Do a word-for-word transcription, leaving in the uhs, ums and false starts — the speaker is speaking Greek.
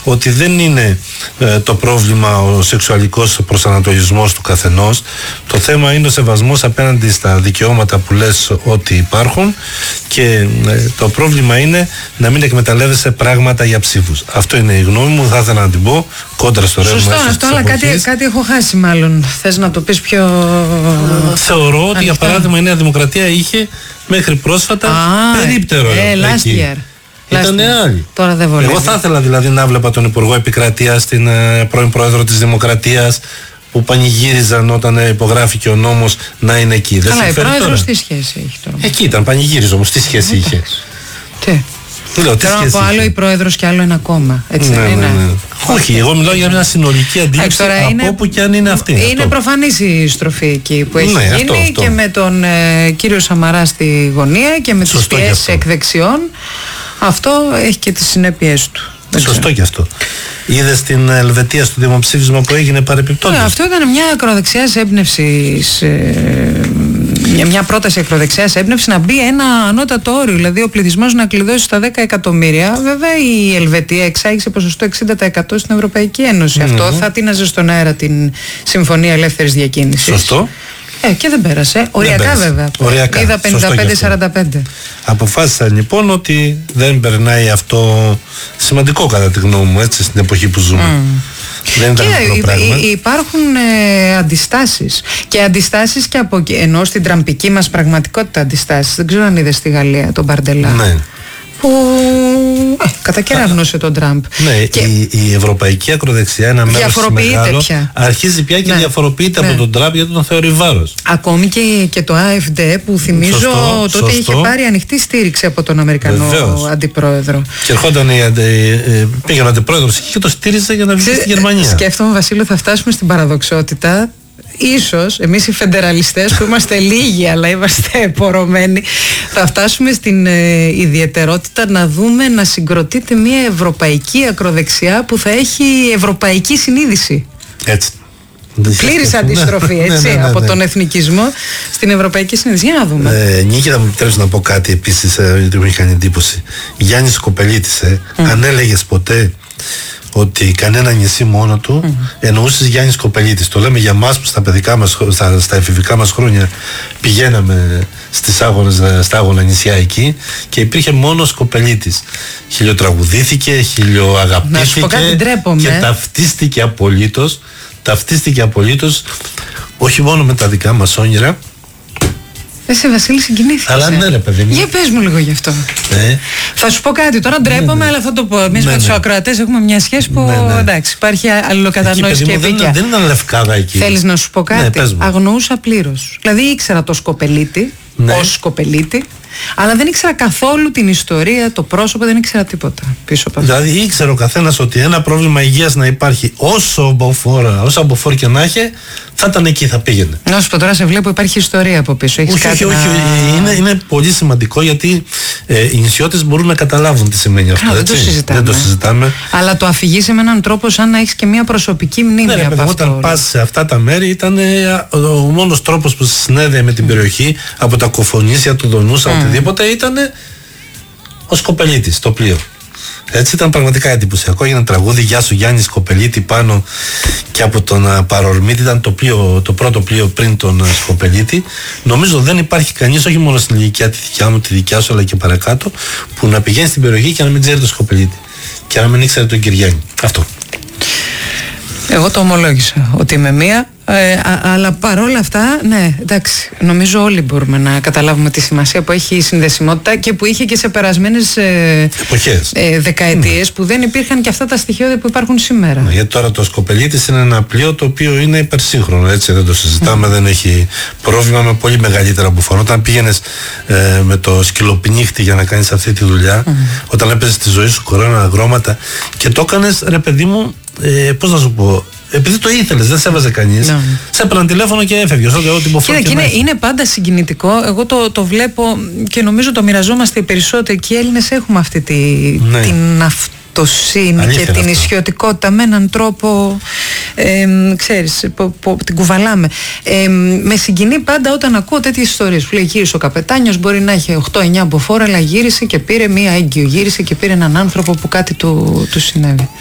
ότι δεν είναι ε, το πρόβλημα ο σεξουαλικός προσανατολισμός του καθενός. Το θέμα είναι ο σεβασμός απέναντι στα δικαιώματα που λες ότι υπάρχουν, και ε, το πρόβλημα είναι να μην εκμεταλλεύεσαι πράγματα για ψήφους. Αυτό είναι η γνώμη μου, θα ήθελα να την πω κόντρα στο ρεύμα. Σωστό αυτό, αλλά κάτι, κάτι έχω χάσει μάλλον. Θες να το πεις πιο... Θεωρώ ότι ανοιχτά. Για παράδειγμα η Νέα Δημοκρατία είχε μέχρι πρόσφατα ah, περίπτερο ε, last year. Ήταν άλλοι. Τώρα δεν βολεύει. Εγώ θα ήθελα δηλαδή να βλέπα τον Υπουργό Επικρατείας, την ε, πρώην Πρόεδρο της Δημοκρατίας, που πανηγύριζαν όταν υπογράφηκε ο νόμος, να είναι εκεί. Καλά, η Πρόεδρος τι σχέση έχει τώρα? Εκεί ήταν, πανηγύριζε όμως, τι σχέση είχε? Τι? Λέω, τώρα από άλλο η Πρόεδρος και άλλο ένα κόμμα. Έτσι ναι, δεν είναι? Ναι, ναι. Όχι, εγώ μιλάω για μια συνολική αντίληψη από είναι, όπου και αν είναι αυτή. Είναι προφανής η στροφή εκεί που έχει ναι, γίνει αυτό, αυτό. Και με τον ε, κύριο Σαμαρά στη γωνία και με τις πιέσεις εκ δεξιών. Αυτό έχει και τις συνέπειες του. Σωστό και αυτό. Είδε στην Ελβετία στο δημοψήφισμα που έγινε παρεπιπτόντως? Ναι, αυτό ήταν μια ακροδεξιά έμπνευση, μια, μια πρόταση ακροδεξιά έμπνευση να μπει ένα ανώτατο όριο, δηλαδή ο πληθυσμός να κλειδώσει στα δέκα εκατομμύρια. Βέβαια η Ελβετία εξάγει ποσοστό εξήντα τοις εκατό στην Ευρωπαϊκή Ένωση. Mm-hmm. Αυτό θα τίναζε στον αέρα την Συμφωνία Ελεύθερης Διακίνησης. Σωστό. Ε, και δεν πέρασε. Οριακά δεν βέβαια. Οριακά. Είδα πενήντα πέντε σαράντα πέντε. Αποφάσισαν λοιπόν ότι δεν περνάει αυτό, σημαντικό κατά τη γνώμη μου, έτσι, στην εποχή που ζούμε. Mm. Δεν ήταν και πράγμα. Υπάρχουν ε, αντιστάσεις. Και αντιστάσεις και από ενώ στην τραμπική μας πραγματικότητα αντιστάσεις. Δεν ξέρω αν είδες στη Γαλλία τον Μπαρντελά. Ναι. Που ε, κατακεράβνωσε τον Τραμπ. Ναι, και η, η ευρωπαϊκή ακροδεξιά, ένα μέρος μεγάλο, πια. αρχίζει πια και ναι, διαφοροποιείται ναι. από τον Τραμπ, γιατί τον θεωρεί βάρος. Ακόμη και, και το AfD που θυμίζω σωστό, τότε σωστό. είχε πάρει ανοιχτή στήριξη από τον Αμερικανό Βεβαίως. αντιπρόεδρο. Και ερχόταν η, πήγαινε ο αντιπρόεδρος και το στήριζε για να βγει στη Γερμανία. Σκέφτομαι, Βασίλειο, θα φτάσουμε στην παραδοξότητα. Ίσως εμείς οι φεντεραλιστές που είμαστε λίγοι αλλά είμαστε πορωμένοι, θα φτάσουμε στην ε, ιδιαιτερότητα να δούμε να συγκροτείται μια ευρωπαϊκή ακροδεξιά που θα έχει ευρωπαϊκή συνείδηση. Έτσι. Πλήρης αντιστροφή, έτσι, ναι, ναι, ναι, ναι. από τον εθνικισμό στην ευρωπαϊκή συνείδηση. Για να δούμε. Ε, Νίκη, θα μου επιτρέψει να πω κάτι επίσης, ε, γιατί μου έχει κάνει εντύπωση. Γιάννης Κοπελίτης, ε, mm. αν έλεγες ποτέ ότι κανένα νησί μόνο του, mm-hmm. εννοούσες Γιάννης Κοπελίτης. Το λέμε για μας που στα παιδικά μας, στα, στα εφηβικά μας χρόνια πηγαίναμε στις άγονες, στα άγωνα νησιά εκεί, και υπήρχε μόνος Κοπελίτης. Χιλιοτραγουδήθηκε, χιλιοαγαπήθηκε και ταυτίστηκε απολύτως, ταυτίστηκε απολύτως, όχι μόνο με τα δικά μας όνειρα. Εσύ, Βασίλη, συγκινήθηκες. Αλλά ναι, ρε παιδί μου. Για πες μου λίγο γι' αυτό. Ναι. Θα σου πω κάτι. Τώρα ντρέπομαι, ναι, ναι. αλλά θα το πω. Εμείς ναι, με τους ναι. ακροατές έχουμε μια σχέση που ναι, ναι. εντάξει, υπάρχει αλληλοκατανόηση και επίκαια. Δεν ήταν λευκάδα εκεί. Θέλεις να σου πω κάτι? Ναι, αγνοούσα πλήρως. Δηλαδή ήξερα το Σκοπελίτη, ναι. ως Σκοπελίτη, αλλά δεν ήξερα καθόλου την ιστορία, το πρόσωπο, δεν ήξερα τίποτα πίσω από αυτό. Δηλαδή ήξερε ο καθένας ότι ένα πρόβλημα υγείας να υπάρχει, όσο μποφόρα, όσο αμποφόρ και να είχε, θα ήταν εκεί, θα πήγαινε. Να σου πω, τώρα σε βλέπω υπάρχει ιστορία από πίσω. Έχεις όχι, κάτι όχι, όχι. Να... Είναι, είναι πολύ σημαντικό, γιατί ε, οι νησιώτες μπορούν να καταλάβουν τι σημαίνει αυτό. Καλά, δεν, το συζητάμε. δεν το συζητάμε. Αλλά το αφηγείσαι με έναν τρόπο σαν να έχεις και μια προσωπική μνήμη. Ναι, από ρε, αυτό. Όταν πας σε αυτά τα μέρη, ήταν ε, ο, ο μόνος τρόπος που συνέδεε με την mm. περιοχή, από τα Κοφονήσια, του Δονούσα, mm. οτιδήποτε, ήταν ο Σκοπελίτης, το πλοίο. Έτσι ήταν πραγματικά εντυπωσιακό. Έγινε τραγούδι «Γεια σου Γιάννη Σκοπελίτη» πάνω, και από τον uh, Παρορμίτη. Ήταν το, πλοίο, το πρώτο πλοίο πριν τον uh, Σκοπελίτη. Νομίζω δεν υπάρχει κανείς, όχι μόνο στην ηλικία τη δικιά μου, τη δικιά σου, αλλά και παρακάτω, που να πηγαίνει στην περιοχή και να μην ξέρει τον Σκοπελίτη και να μην ήξερε τον Κυριάκη. Αυτό. Εγώ το ομολόγησα ότι είμαι μία, ε, α, αλλά παρόλα αυτά, ναι, εντάξει, νομίζω όλοι μπορούμε να καταλάβουμε τη σημασία που έχει η συνδεσιμότητα και που είχε και σε περασμένες ε, εποχές, ε, δεκαετίες, mm. που δεν υπήρχαν και αυτά τα στοιχεία που υπάρχουν σήμερα. Ναι, γιατί τώρα το Σκοπελίτης είναι ένα πλοίο το οποίο είναι υπερσύγχρονο, έτσι, δεν το συζητάμε, mm. δεν έχει πρόβλημα, με πολύ μεγαλύτερα μπουφόν. Όταν πήγαινες ε, με το σκυλοπνίχτη για να κάνεις αυτή τη δουλειά, mm. όταν έπαιζες τη ζωή σου κορώνα αγρώματα και το έκανες, ρε παιδί μου, ε, πώς να σου πω, επειδή το ήθελες, δεν σε έβαζε κανείς, no. σε έπαιρναν τηλέφωνο και έφευγες. Κοίτα, και είναι, είναι πάντα συγκινητικό. Εγώ το, το βλέπω και νομίζω το μοιραζόμαστε οι περισσότεροι, και οι Έλληνες έχουμε αυτή τη, ναι. την αυτοσύνη. Αλήθεια και την ισιωτικότητα με έναν τρόπο, ε, ξέρεις, που, που την κουβαλάμε. Ε, με συγκινεί πάντα όταν ακούω τέτοιες ιστορίες που λέει γύρισε ο καπετάνιος, μπορεί να έχει οκτώ εννιά μποφόρ, αλλά γύρισε και πήρε μία έγκυο, γύρισε και πήρε έναν άνθρωπο που κάτι του, του συνέβη.